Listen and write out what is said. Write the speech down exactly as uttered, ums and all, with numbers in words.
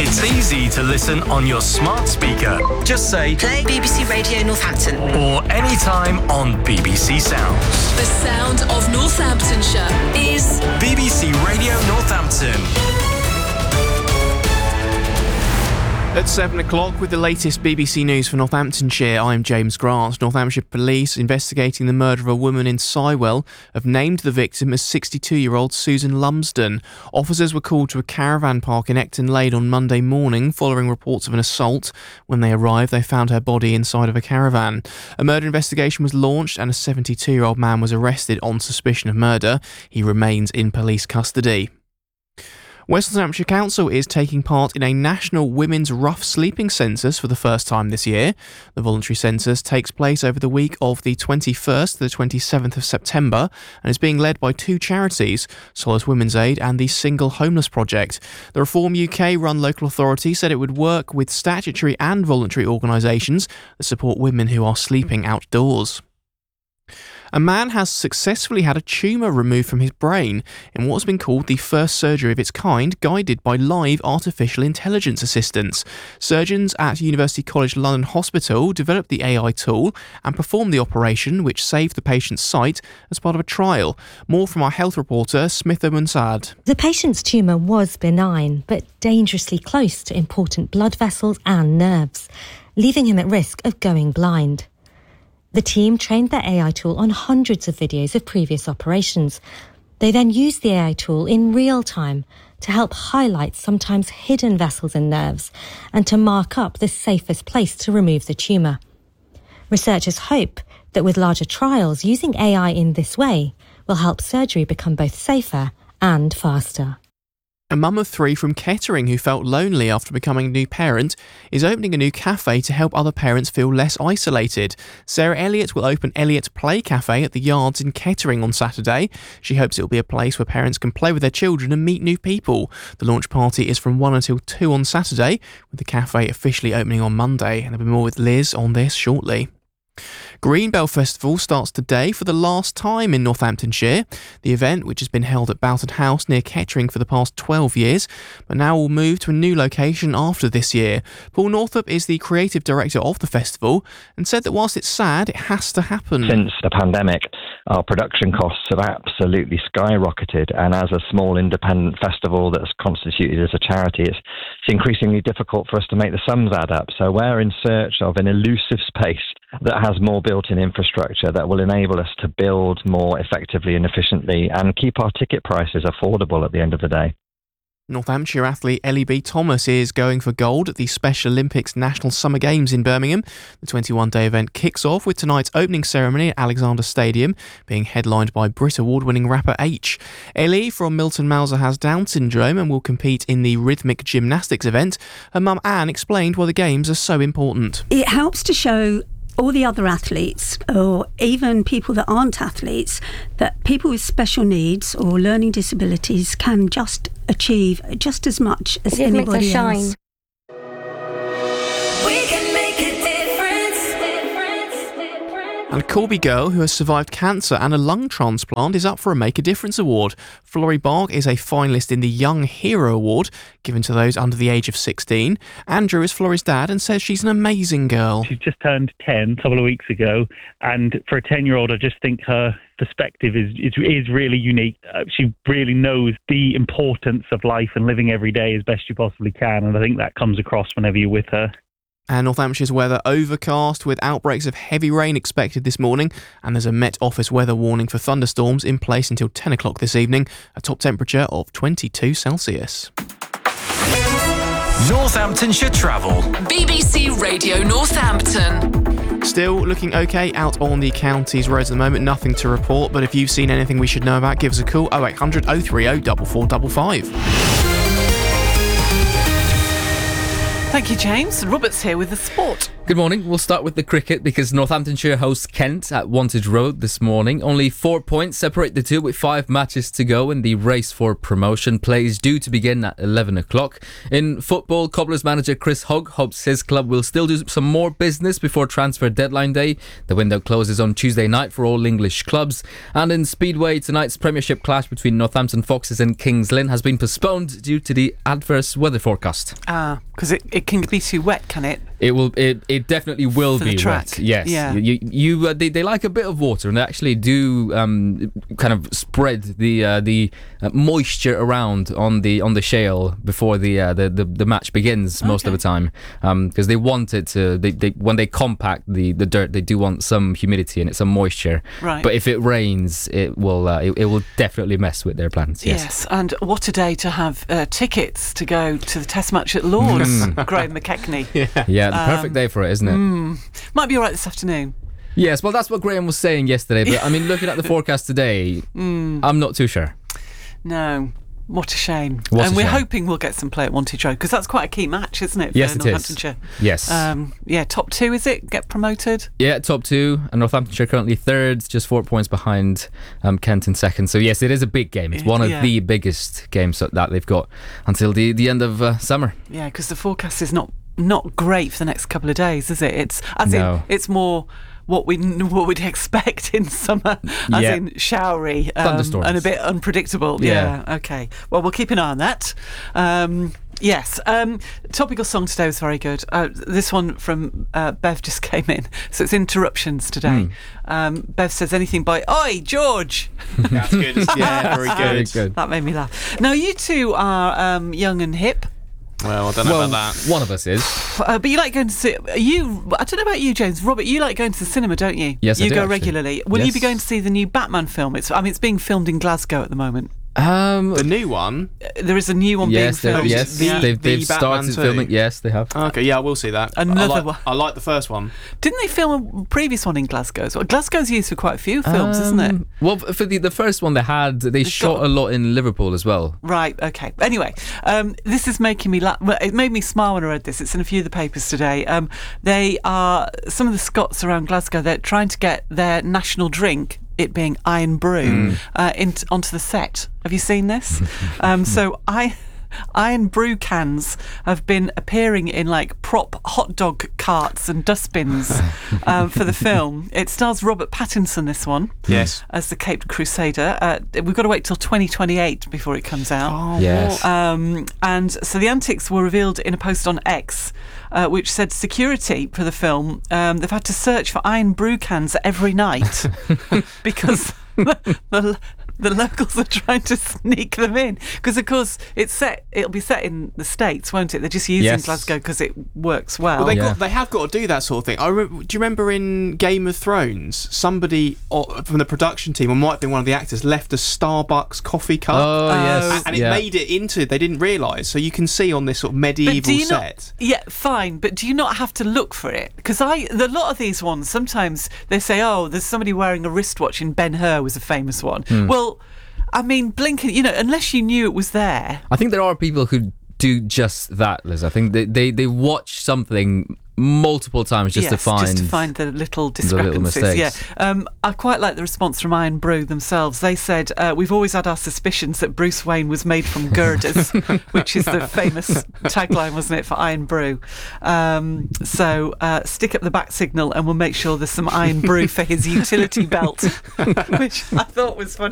It's easy to listen on your smart speaker. Just say, play B B C Radio Northampton. Or anytime on B B C Sounds. The sound of Northamptonshire is B B C Radio Northampton. At seven o'clock with the latest B B C News for Northamptonshire, I'm James Grant. Northamptonshire Police, investigating the murder of a woman in Sywell, have named the victim as sixty-two-year-old Susan Lumsden. Officers were called to a caravan park in Ecton Lane on Monday morning following reports of an assault. When they arrived, they found her body inside of a caravan. A murder investigation was launched and a seventy-two-year-old man was arrested on suspicion of murder. He remains in police custody. West Northamptonshire Council is taking part in a national women's rough sleeping census for the first time this year. The voluntary census takes place over the week of the twenty-first to the twenty-seventh of September and is being led by two charities, Solace Women's Aid and the Single Homeless Project. The Reform U K-run local authority said it would work with statutory and voluntary organisations that support women who are sleeping outdoors. A man has successfully had a tumour removed from his brain in what has been called the first surgery of its kind, guided by live artificial intelligence assistants. Surgeons at University College London Hospital developed the A I tool and performed the operation, which saved the patient's sight, as part of a trial. More from our health reporter, Smitha Munsad. The patient's tumour was benign, but dangerously close to important blood vessels and nerves, leaving him at risk of going blind. The team trained their A I tool on hundreds of videos of previous operations. They then used the A I tool in real time to help highlight sometimes hidden vessels and nerves and to mark up the safest place to remove the tumour. Researchers hope that with larger trials, using A I in this way will help surgery become both safer and faster. A mum of three from Kettering who felt lonely after becoming a new parent is opening a new cafe to help other parents feel less isolated. Sarah Elliott will open Elliott Play Cafe at the Yards in Kettering on Saturday. She hopes it will be a place where parents can play with their children and meet new people. The launch party is from one until two on Saturday, with the cafe officially opening on Monday. And there'll be more with Liz on this shortly. Greenbell Festival starts today for the last time in Northamptonshire. The event, which has been held at Boughton House near Kettering for the past twelve years, but now will move to a new location after this year. Paul Northup is the creative director of the festival and said that whilst it's sad, it has to happen. Since the pandemic, our production costs have absolutely skyrocketed, and as a small independent festival that's constituted as a charity, it's, it's increasingly difficult for us to make the sums add up. So we're in search of an elusive space that has more built-in infrastructure that will enable us to build more effectively and efficiently and keep our ticket prices affordable at the end of the day. Northamptonshire athlete Ellie B. Thomas is going for gold at the Special Olympics National Summer Games in Birmingham. The twenty-one-day event kicks off with tonight's opening ceremony at Alexander Stadium, being headlined by Brit Award-winning rapper H. Ellie from Milton Mauser has Down syndrome and will compete in the rhythmic gymnastics event. Her mum Anne explained why the games are so important. It helps to show all the other athletes, or even people that aren't athletes, that people with special needs or learning disabilities can just achieve just as much as anybody else. And Corby Girl, who has survived cancer and a lung transplant, is up for a Make a Difference award. Florrie Bark is a finalist in the Young Hero Award, given to those under the age of sixteen. Andrew is Florrie's dad and says she's an amazing girl. She's just turned ten a couple of weeks ago, and for a ten-year-old, I just think her perspective is is, is really unique. Uh, she really knows the importance of life and living every day as best you possibly can, and I think that comes across whenever you're with her. And Northamptonshire weather overcast with outbreaks of heavy rain expected this morning, and there's a Met Office weather warning for thunderstorms in place until ten o'clock this evening, a top temperature of twenty-two Celsius. Northamptonshire travel. B B C Radio Northampton. Still looking okay out on the county's roads at the moment, nothing to report, but if you've seen anything we should know about, give us a call oh eight hundred oh three oh four four five five. Thank you, James. Robert's here with the sport. Good morning. We'll start with the cricket because Northamptonshire hosts Kent at Wantage Road this morning. Only four points separate the two with five matches to go in the race for promotion. Play is due to begin at eleven o'clock. In football, Cobblers manager Chris Hogg hopes his club will still do some more business before transfer deadline day. The window closes on Tuesday night for all English clubs. And in Speedway, tonight's Premiership clash between Northampton Foxes and Kings Lynn has been postponed due to the adverse weather forecast. Ah, because it, it can be too wet, can it? It will. It, it definitely will For be the track. wet. Yes. Yeah. You, you uh, they, they like a bit of water, and they actually do um, kind of spread the uh, the uh, moisture around on the on the shale before the uh, the, the the match begins most Okay. of the time, because um, they want it to. They, they when they compact the, the dirt, they do want some humidity in it, some moisture. Right. But if it rains, it will uh, it, it will definitely mess with their plans. Yes. Yes, and what a day to have uh, tickets to go to the Test match at Lords, Graham McKechnie. Yeah. Yeah. The perfect Um, day for it, isn't it? Mm, might be all right this afternoon. Yes. Well, that's what Graham was saying yesterday. But I mean, looking at the forecast today, Mm. I'm not too sure. No. What a shame. What a and we're shame. hoping we'll get some play at Wantage Road, because that's quite a key match, isn't it? For Yes, it is. Northamptonshire. Yes. Um, yeah, top two, is it? Get promoted? Yeah, top two, and Northamptonshire currently third, just four points behind um, Kent in second. So yes, it is a big game. It's one of Yeah. the biggest games that they've got until the, the end of uh, summer. Yeah, because the forecast is not not great for the next couple of days, is it? It's as No. in it's more what we what we'd expect in summer, as Yeah. in showery um, Thunderstorms. and a bit unpredictable. Yeah. Yeah. Okay. Well, we'll keep an eye on that. Um, Yes. Um, topical song today was very good. Uh, this one from uh, Bev just came in, so it's interruptions today. Mm. Um, Bev says anything by "Oi, George." That's good. Yeah, very good. Very good. That made me laugh. Now you two are um, young and hip. Well, I don't know Well, about that. one of us is. Uh, but you like going to see you. I don't know about you, James. Robert, you like going to the cinema, don't you? Yes, I you do, go actually. regularly. Will you Yes. be going to see the new Batman film? It's. I mean, it's being filmed in Glasgow at the moment. Um, The new one? Uh, There is a new one yes, being they've, filmed. yes, The- they've, the they've Batman started two. filming. Yes, they have. Okay, yeah, I will see that. Another I like, one. I like the first one. Didn't they film a previous one in Glasgow? as well? Glasgow's used for quite a few films, isn't it? Um, Well, for the the first one they had, they shot got- a lot in Liverpool as well. Right, okay. Anyway, um, this is making me laugh. Well, it made me smile when I read this. It's in a few of the papers today. Um, they are, some of the Scots around Glasgow, they're trying to get their national drink, it being Iron Brew, uh, into, onto the set. Have you seen this? um, so I... Iron Brew cans have been appearing in like prop hot dog carts and dustbins um, for the film. It stars Robert Pattinson, this one. Yes. As the Caped Crusader. Uh, we've got to wait till twenty twenty-eight before it comes out. Oh, Yes. Um, and so the antics were revealed in a post on X, uh, which said security for the film. Um, they've had to search for Iron Brew cans every night because the, the, the locals are trying to sneak them in. Because of course it's set. It'll be set in the States, won't it? They're just using Yes. Glasgow because it works well. Well, they Yeah. got, they have got to do that sort of thing. I re- do you remember in Game of Thrones, somebody uh, from the production team, or might have been one of the actors, left a Starbucks coffee cup, Oh, yes. and it yeah. made it into. They didn't realise. So you can see on this sort of But do medieval you set. not? Yeah, fine. But do you not have to look for it? Because I, a lot of these ones, sometimes they say, "Oh, there's somebody wearing a wristwatch." In Ben Hur was a famous one. Hmm. Well, I mean, blinking. You know, unless you knew it was there. I think there are people who do just that, Liz. I think they, they, they watch something multiple times just yes, to find just to find the little the little discrepancies. yeah, mistakes. um, I quite like the response from Iron Brew themselves. They said, uh, "We've always had our suspicions that Bruce Wayne was made from girders," which is the famous tagline, wasn't it, for Iron Brew? Um, so uh, stick up the back signal, and we'll make sure there's some Iron Brew for his utility belt, which I thought was funny.